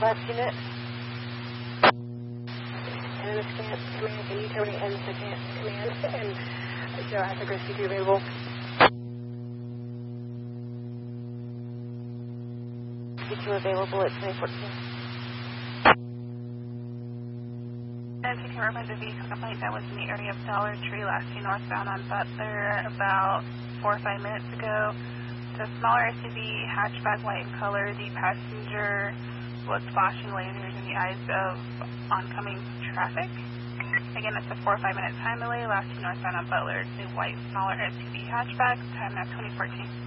Last unit. And this command, can you tell me and second command and show Epic Rescue 2 available? Rescue 2 available at 2014. And to confirm the vehicle complaint that was in the area of Dollar Tree, last seen northbound on Butler about 4 or 5 minutes ago. It's a smaller SUV, hatchback, white in color. The passenger was flashing lasers in the eyes of oncoming traffic. Again, it's a 4 or 5 minute time delay. Last seen northbound on Butler. It's a white, smaller SUV hatchback. Time now 2014.